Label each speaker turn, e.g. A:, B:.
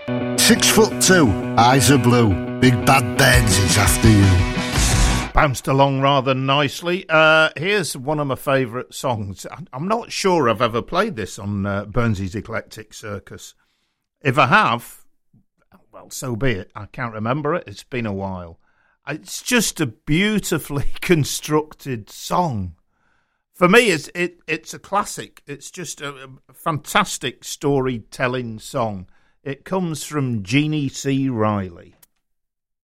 A: 6'2", eyes are blue, big bad Burnsy's after you.
B: Bounced along rather nicely. Here's one of my favourite songs. I'm not sure I've ever played this on Burnsy's Eclectic Circus. If I have, well, so be it. I can't remember it. It's been a while. It's just a beautifully constructed song. For me, it's a classic. It's just a fantastic storytelling song. It comes from Jeannie C. Riley.